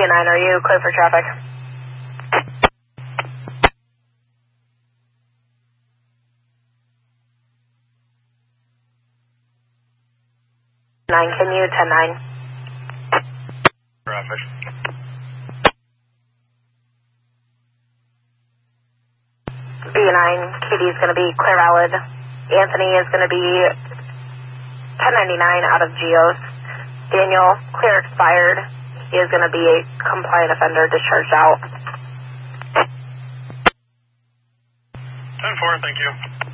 B9, are you clear for traffic? 9, can you 10-9? Traffic. B9, Katie is going to be clear valid. Anthony is going to be 1099 out of Geos. Daniel, clear expired. He is going to be a compliant offender discharged out. 10-4, thank you.